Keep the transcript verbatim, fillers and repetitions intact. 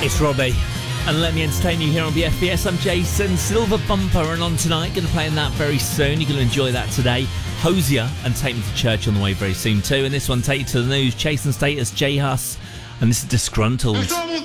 It's Robbie, and let me entertain you here on B F B S. I'm Jason. Silver Bumper and on tonight. Going to play in that very soon. You're going to enjoy that today. Hosier and Take Me to Church on the way very soon too. And this one, Take You to the News. Chasing Status, J Hus, and this is Disgruntled.